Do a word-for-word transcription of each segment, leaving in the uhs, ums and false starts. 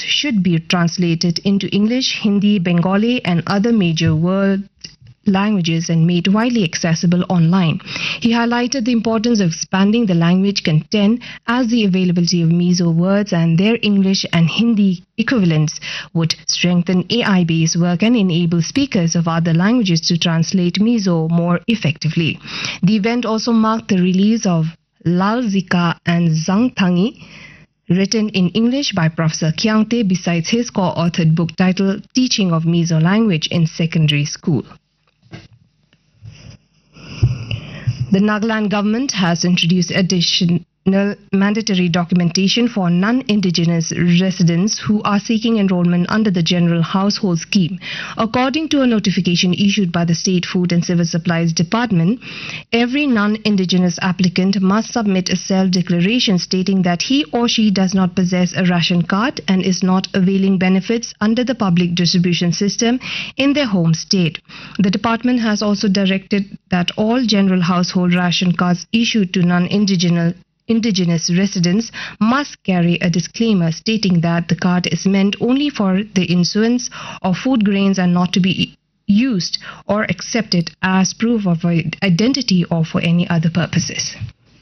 should be translated into English, Hindi, Bengali, and other major world languages and made widely accessible online. He highlighted the importance of expanding the language content as the availability of Mizo words and their English and Hindi equivalents would strengthen A I-based work and enable speakers of other languages to translate Mizo more effectively. The event also marked the release of Lal Zika and Zangtangi, written in English by Professor Kyangte, besides his co-authored book titled Teaching of Mizo Language in Secondary School. The Nagaland government has introduced additional mandatory documentation for non-indigenous residents who are seeking enrollment under the General Household Scheme. According to a notification issued by the State Food and Civil Supplies Department, every non-indigenous applicant must submit a self-declaration stating that he or she does not possess a ration card and is not availing benefits under the public distribution system in their home state. The department has also directed that all general household ration cards issued to non-indigenous Indigenous residents must carry a disclaimer stating that the card is meant only for the issuance of food grains and not to be used or accepted as proof of identity or for any other purposes.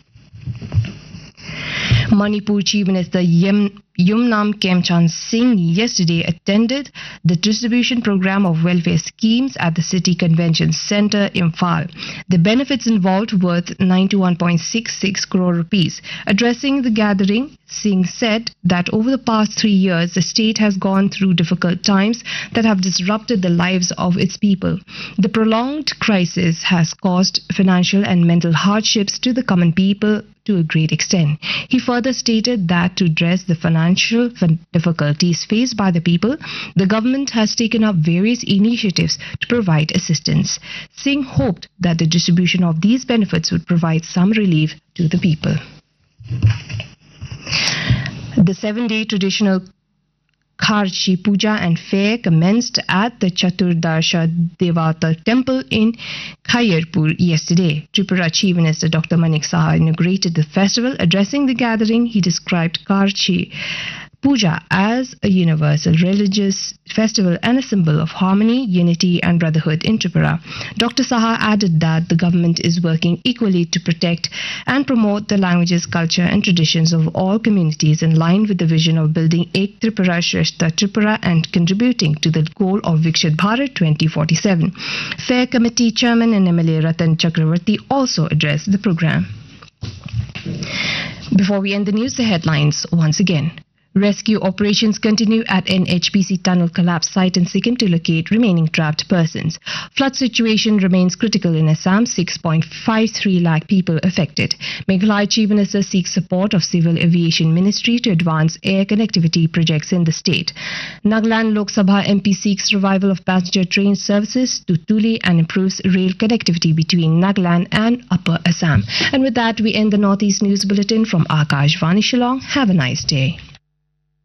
Manipur Chief Minister Yem Yumnam Kemchan Singh yesterday attended the distribution program of welfare schemes at the City Convention Centre, Imphal. The benefits involved worth ninety-one point six six crore rupees. Addressing the gathering, Singh said that over the past three years, the state has gone through difficult times that have disrupted the lives of its people. The prolonged crisis has caused financial and mental hardships to the common people to a great extent. He further stated that to address the financial difficulties faced by the people, the government has taken up various initiatives to provide assistance. Singh hoped that the distribution of these benefits would provide some relief to the people. The seven-day traditional Kharchi Puja and Fair commenced at the Chaturdarsha Devata Temple in Khairpur yesterday. Tripura Chief Minister Doctor Manik Saha inaugurated the festival. Addressing the gathering, he described Kharchi Puja as a universal religious festival and a symbol of harmony, unity and brotherhood in Tripura. Doctor Saha added that the government is working equally to protect and promote the languages, culture and traditions of all communities in line with the vision of building Ek Tripura Shrestha Tripura and contributing to the goal of Viksit Bharat twenty forty-seven. Fair Committee Chairman and M L A Ratan Chakravarti also addressed the program. Before we end the news, the headlines once again. Rescue operations continue at N H P C tunnel collapse site in Sikkim to locate remaining trapped persons. Flood situation remains critical in Assam, six point five three lakh people affected. Meghalaya Chief Minister seeks support of Civil Aviation Ministry to advance air connectivity projects in the state. Nagaland Lok Sabha M P seeks revival of passenger train services to Tuli and improves rail connectivity between Nagaland and Upper Assam. And with that, we end the Northeast News Bulletin from Akash Vani Shillong. Have a nice day.